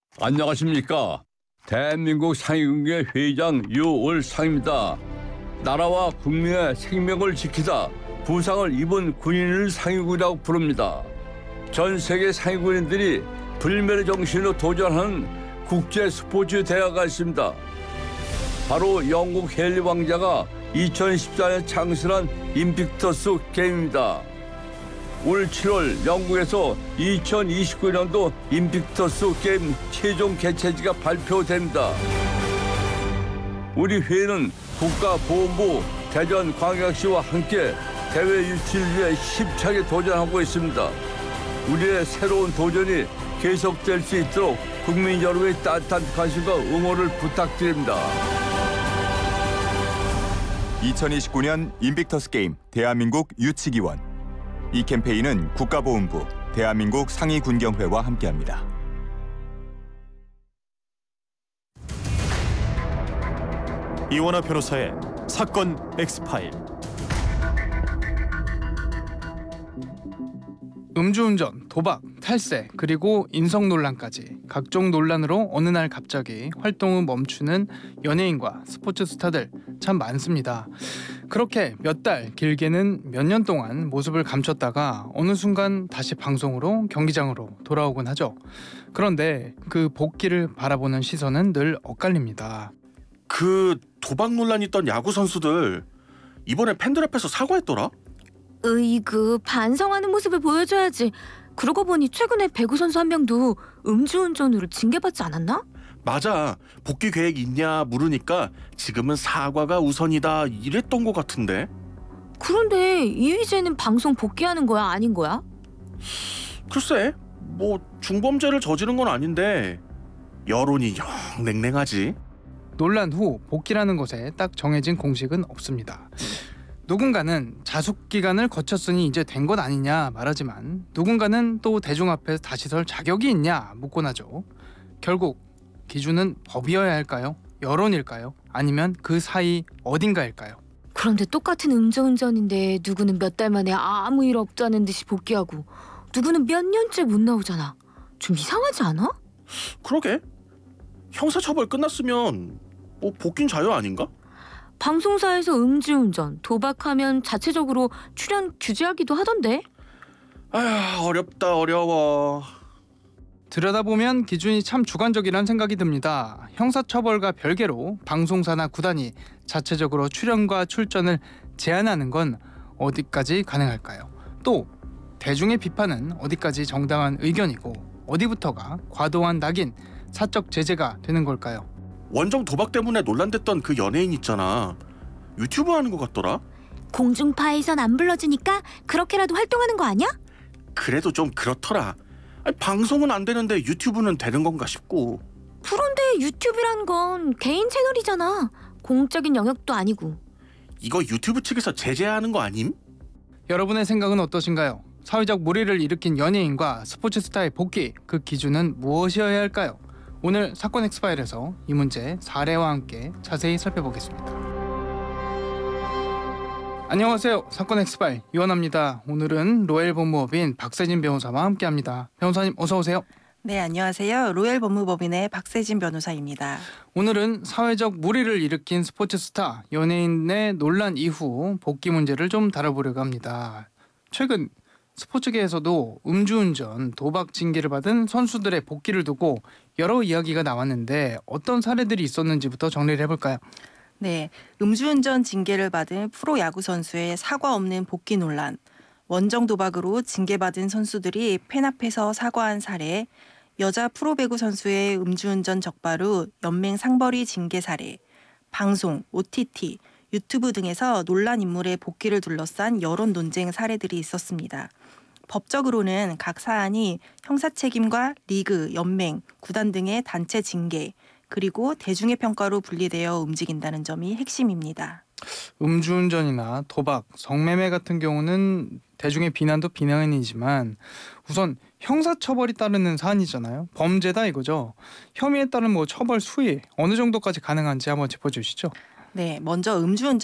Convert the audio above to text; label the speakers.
Speaker 1: 안녕하십니까. 대한민국 상위군의 회장 유월상입니다. 나라와 국민의 생명을 지키다 부상을 입은 군인을 상위군이라고 부릅니다. 전 세계 상위군인들이 불멸의 정신으로 도전하는 국제 스포츠 대회가 있습니다. 바로 영국 헨리 왕자가 2014년 창설한 인빅터스 게임입니다. 올 7월 영국에서 2029년도 인빅터스 게임 최종 개최지가 발표됩니다. 우리 회는 국가보훈부 대전광역시와 함께 대회 유치를 위해 힘차게 도전하고 있습니다. 우리의 새로운 도전이 계속될 수 있도록 국민 여러분의 따뜻한 관심과 응원을 부탁드립니다.
Speaker 2: 2029년 인빅터스 게임 대한민국 유치기원. 이 캠페인은 국가보훈부, 대한민국 상위군경회와 함께합니다.
Speaker 3: 이원화 변호사의 사건 X파일.
Speaker 4: 음주운전, 도박, 탈세, 그리고 인성 논란까지 각종 논란으로 어느 날 갑자기 활동을 멈추는 연예인과 스포츠 스타들 참 많습니다. 그렇게 몇 달, 길게는 몇 년 동안 모습을 감췄다가 어느 순간 다시 방송으로 경기장으로 돌아오곤 하죠. 그런데 그 복귀를 바라보는 시선은 늘 엇갈립니다.
Speaker 5: 그 도박 논란 있던 야구 선수들 이번에 팬들 앞에서 사과했더라?
Speaker 6: 으이그 반성하는 모습을 보여줘야지. 그러고 보니 최근에 배구 선수 한 명도 음주운전으로 징계받지 않았나?
Speaker 5: 맞아. 복귀 계획 있냐 물으니까 지금은 사과가 우선이다 이랬던 것 같은데.
Speaker 6: 그런데 이휘재는 방송 복귀하는 거야 아닌 거야?
Speaker 5: 글쎄 뭐 중범죄를 저지른 건 아닌데 여론이 영 냉랭하지.
Speaker 4: 논란 후 복귀라는 것에 딱 정해진 공식은 없습니다. 누군가는 자숙 기간을 거쳤으니 이제 된 것 아니냐 말하지만 누군가는 또 대중 앞에 다시 설 자격이 있냐 묻곤 하죠. 결국 기준은 법이어야 할까요? 여론일까요? 아니면 그 사이 어딘가일까요?
Speaker 6: 그런데 똑같은 음주운전인데 누구는 몇 달 만에 아무 일 없다는 듯이 복귀하고 누구는 몇 년째 못 나오잖아. 좀 이상하지 않아?
Speaker 5: 그러게. 형사처벌 끝났으면 뭐 복귀는 자유 아닌가?
Speaker 6: 방송사에서 음주운전, 도박하면 자체적으로 출연 규제하기도 하던데.
Speaker 5: 아휴 어렵다 어려워.
Speaker 4: 들여다보면 기준이 참 주관적이란 생각이 듭니다. 형사처벌과 별개로 방송사나 구단이 자체적으로 출연과 출전을 제한하는 건 어디까지 가능할까요? 또 대중의 비판은 어디까지 정당한 의견이고 어디부터가 과도한 낙인, 사적 제재가 되는 걸까요?
Speaker 5: 원정 도박 때문에 논란됐던 그 연예인 있잖아. 유튜브 하는 것 같더라?
Speaker 6: 공중파에선 안 불러주니까 그렇게라도 활동하는 거 아니야?
Speaker 5: 그래도 좀 그렇더라. 아니, 방송은 안 되는데 유튜브는 되는 건가 싶고.
Speaker 6: 그런데 유튜브란 건 개인 채널이잖아. 공적인 영역도 아니고.
Speaker 5: 이거 유튜브 측에서 제재하는 거 아님?
Speaker 4: 여러분의 생각은 어떠신가요? 사회적 물의를 일으킨 연예인과 스포츠 스타의 복귀, 그 기준은 무엇이어야 할까요? 오늘 사건 엑스파일에서 이 문제 사례와 함께 자세히 살펴보겠습니다. 안녕하세요. 사건 엑스파일 유원합니다. 오늘은 로엘 법무법인 박세진 변호사와 함께합니다. 변호사님 어서 오세요.
Speaker 7: 네, 안녕하세요. 로엘 법무법인의 박세진 변호사입니다.
Speaker 4: 오늘은 사회적 물의를 일으킨 스포츠 스타, 연예인의 논란 이후 복귀 문제를 좀 다뤄보려고 합니다. 최근 스포츠계에서도 음주운전, 도박 징계를 받은 선수들의 복귀를 두고 여러 이야기가 나왔는데 어떤 사례들이 있었는지부터 정리를 해볼까요?
Speaker 7: 네, 음주운전 징계를 받은 프로야구 선수의 사과 없는 복귀 논란, 원정 도박으로 징계받은 선수들이 팬 앞에서 사과한 사례, 여자 프로배구 선수의 음주운전 적발 후 연맹 상벌위 징계 사례, 방송, OTT, 유튜브 등에서 논란 인물의 복귀를 둘러싼 여론 논쟁 사례들이 있었습니다. 법적으로는 각 사안이 형사책임과 리그, 연맹, 구단 등의 단체 징계, 그리고 대중의 평가로 분리되어 움직인다는 점이 핵심입니다.
Speaker 4: 음주운전이나 도박, 성매매 같은 경우는 대중의 비난도 비난이지만 우선 형사처벌이 따르는 사안이잖아요. 범죄다 이거죠. 혐의에 따른 처벌 수위 어느 정도까지 가능한지 한번 짚어주시죠.
Speaker 7: 네, 먼저 음주운전